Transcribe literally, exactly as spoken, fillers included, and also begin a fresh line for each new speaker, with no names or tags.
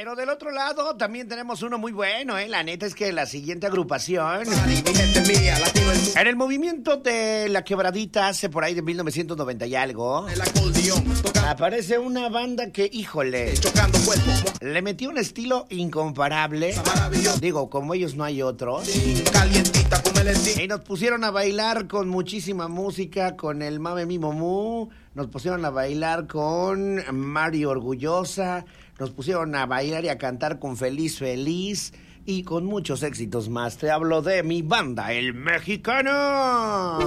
Pero del otro lado también tenemos uno muy bueno, ¿eh? La neta es que la siguiente agrupación... En el movimiento de La Quebradita, hace por ahí de mil novecientos noventa y algo, aparece una banda que, híjole, le metió un estilo incomparable. Digo, como ellos no hay otros. Y nos pusieron a bailar con muchísima música, con el Mame Mi Momú. Nos pusieron a bailar con Mario Orgullosa. Nos pusieron a bailar y a cantar con Feliz Feliz. Y con muchos éxitos más. Te hablo de mi banda, El Mexicano.